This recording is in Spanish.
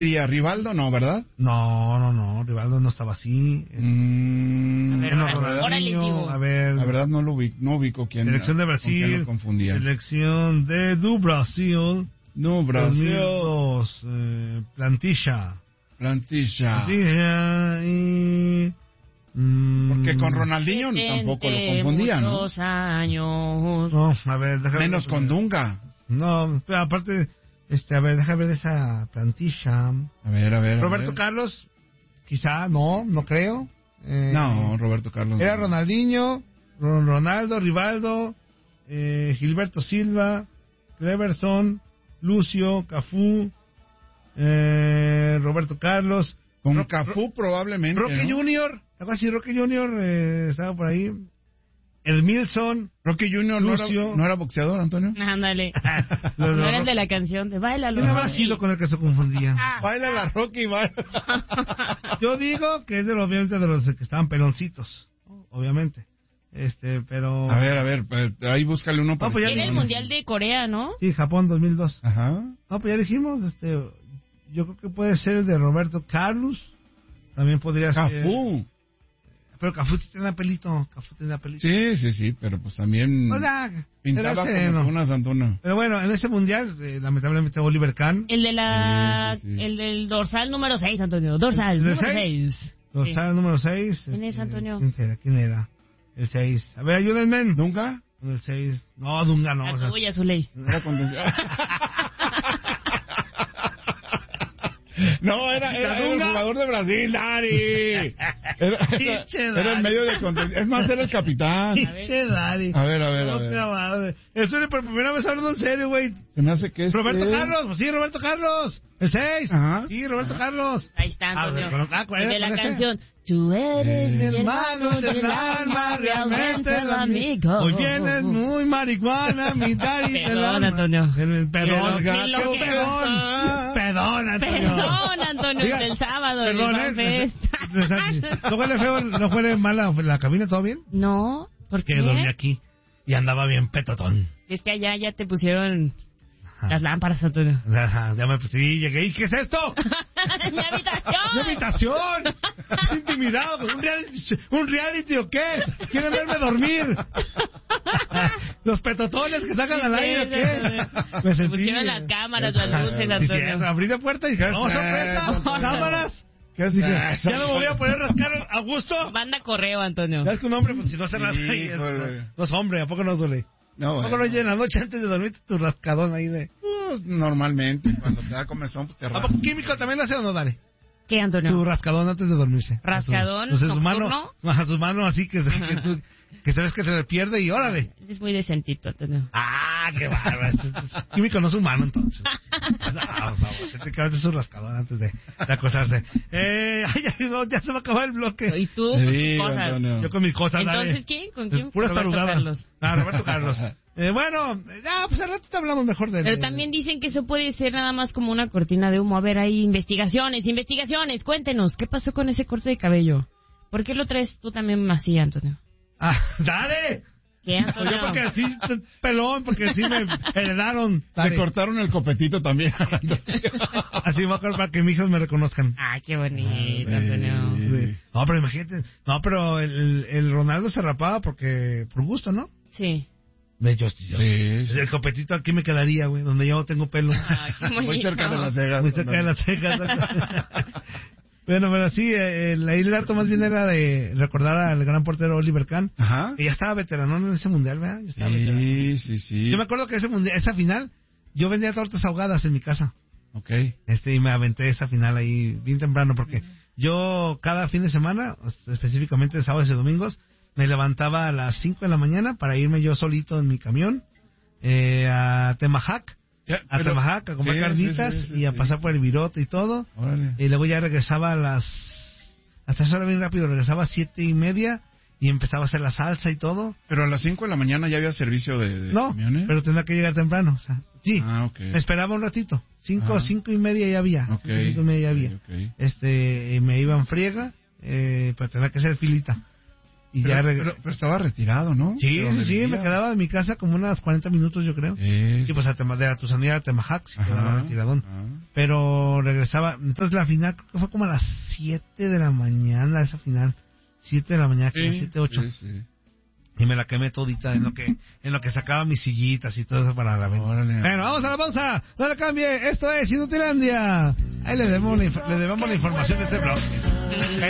Y a Rivaldo no, ¿verdad? No, Rivaldo no estaba así. Ahora les digo. A ver, la verdad no ubico quién. Selección de Brasil. Quién lo confundía. Selección do Brasil. No, Brasil. 2002, plantilla y... Porque con Ronaldinho tampoco lo confundía, ¿no? Años. No, a ver, déjame Menos con Dunga. No, pero aparte, a ver, déjame ver esa plantilla. A ver. Roberto Carlos, quizá, no creo. No, Roberto Carlos. Era Ronaldinho, Ronaldo, Rivaldo, Gilberto Silva, Cleverson, Lucio, Cafú, Roberto Carlos. Con Cafú probablemente, Roque ¿no? Junior, algo así, Roque Junior estaba por ahí. Edmilson. Roque Junior no era boxeador, Antonio. Ándale. No era el de la canción de Báilalo. ¿Quién habrá sido con el que se confundía? Baila la Rocky, baila. Yo digo que es obviamente de los que estaban peloncitos, obviamente. Pero... A ver, pues, ahí búscale uno. No, pues era el Mundial de Corea, ¿no? Sí, Japón 2002. Ajá. No, pues ya dijimos, yo creo que puede ser el de Roberto Carlos. También podría ser... Cafú. Pero Cafú tenía pelito. Sí, pero pues también O sea, pintaba era como una santona. Pero bueno, en ese mundial, lamentablemente Oliver Kahn. El de el del dorsal número 6, Antonio. Dorsal número 6. Dorsal número 6. ¿Quién es, Antonio? ¿Quién era? El 6. A ver, ayúdenme. ¿Dunga? El 6. No, Dunga no. La tuya, su ley. Era contención. No, era el jugador de Brasil, Dari. Era el medio de contención. Es más, era el capitán. Pinche Dari. A ver. Eso es por primera vez hablando en serio, güey. Se me hace que es... Roberto Carlos, pues sí, Roberto Carlos. El 6. Ajá. Sí, Roberto Carlos. Ahí está, Antonio. ¿Cuál de era la ese? canción. Tú eres mi hermano del alma, realmente el amigo. Hoy vienes muy marihuana, mi Dari. Perdón, Antonio. Perdón, Antonio, Diga, del sábado, perdón, del Fest. ¿No huele feo? ¿No huele mal la cabina? ¿Todo bien? No, ¿por qué? Que dormí aquí y andaba bien petotón. Es que allá ya te pusieron las lámparas, Antonio. Ajá, ya me sí, llegué. ¿Y qué es esto? ¡Mi habitación! ¡Mi habitación! Es intimidado. ¿Un reality o qué? ¿Quieren verme dormir? ¿Los petotones que sacan al aire o qué? Me sentí... Pusieron las cámaras, las luces, Antonio. Abrí la puerta y dije, ¡no, sorpresa! ¡Cámaras! ¿Qué así? Ya no me voy a poder rascar a gusto. Manda correo, Antonio. Ya es que un hombre, pues si no se rasca, no es hombre, ¿a poco no duele? No, ¿A poco no llega en la noche antes de dormir tu rascadón ahí de...? Pues, normalmente, cuando te da comezón, pues te ¿A rasca. poco químico también lo hace o no, Dale? ¿Qué, Antonio? Tu rascadón antes de dormirse. ¿Rascadón nocturno? A sus manos así que sabes que se le pierde y órale. Es muy decentito, Antonio. ¡Ah, qué bárbaro! Químico no es humano, entonces. No, por favor, te cabes su rascadón antes de acostarse. Ya se va a acabar el bloque. ¿Y tú? Sí, Cosas. Antonio. Yo con mis cosas, Entonces, dale. ¿quién? ¿Con quién? Puras Roberto tarugadas. Carlos. Roberto Carlos. Bueno, ya, pues al rato te hablamos mejor de... Pero también dicen que eso puede ser nada más como una cortina de humo. A ver, hay investigaciones. Cuéntenos, ¿qué pasó con ese corte de cabello? ¿Por qué lo traes tú también así, Antonio? ¡Dale! ¿Qué, Antonio? Yo porque así, pelón, porque así me heredaron. Te cortaron el copetito también. Así va a ser para que mis hijos me reconozcan. Ah, qué bonito, Antonio. Sí. No, pero imagínate. No, pero el Ronaldo se rapaba por gusto, ¿no? Sí. El copetito aquí me quedaría, güey, donde yo tengo pelo. Muy cerca de las cejas. Muy cerca de las cejas. Bueno, pero sí, el dato más bien era de recordar al gran portero Oliver Kahn. Ajá. Que ya estaba veterano en ese mundial, ¿verdad? Ya estaba veterano. Sí. Yo me acuerdo que esa final, yo vendía tortas ahogadas en mi casa. Ok. Y me aventé esa final ahí bien temprano, porque yo cada fin de semana, específicamente sábados y domingos, me levantaba a las 5 de la mañana para irme yo solito en mi camión a Temajac. A comprar carnitas y a pasar por el virote y todo. Órale. Y luego ya regresaba hasta eso era bien rápido, regresaba a 7:30 y empezaba a hacer la salsa y todo. Pero a las 5 de la mañana ya había servicio de no, camiones. pero tenía que llegar temprano, o sea, sí. Okay. Me esperaba un ratito. 5:30 ya había. Okay. 5:30 ya había. Okay. Me iba en friega, pero tenía que hacer filita. Y pero estaba retirado, ¿no? Sí, me quedaba de mi casa como unas 40 minutos, yo creo. Sí, pues de Atusanía a Temajac, sí quedaba retiradón. Pero regresaba, entonces la final creo que fue como a las 7 de la mañana, esa final. 7 de la mañana, como 7, 8. Sí. Y me la quemé todita en lo que sacaba mis sillitas y todo eso para la venta. Bueno, vamos a la pausa. No le cambie. Esto es Inutilandia. Ahí le debemos la información de este blog.